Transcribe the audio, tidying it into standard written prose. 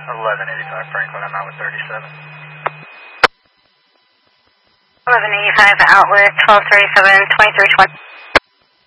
1185 Franklin, I'm out with 37. 1185 out with 1237, 2320.